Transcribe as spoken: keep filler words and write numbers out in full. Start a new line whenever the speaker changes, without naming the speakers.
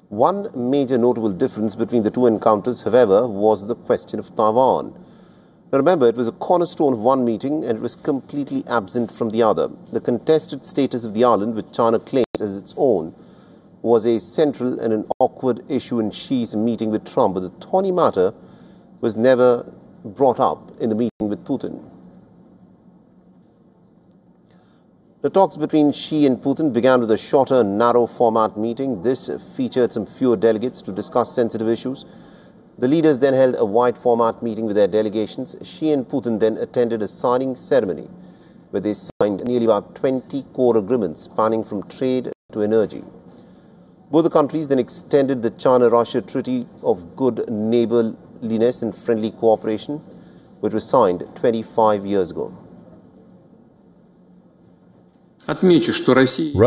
One major notable difference between the two encounters, however, was the question of Taiwan. Now remember, it was a cornerstone of one meeting and it was completely absent from the other. The contested status of the island, which China claims as its own, was a central and an awkward issue in Xi's meeting with Trump, but the thorny matter was never brought up in the meeting with Putin. The talks between Xi and Putin began with a shorter, narrow format meeting. This featured some fewer delegates to discuss sensitive issues. The leaders then held a wide format meeting with their delegations. Xi and Putin then attended a signing ceremony where they signed nearly about twenty core agreements spanning from trade to energy. Both the countries then extended the China-Russia Treaty of Good Neighborliness and Friendly Cooperation, which was signed twenty-five years ago.
Отмечу, что Россия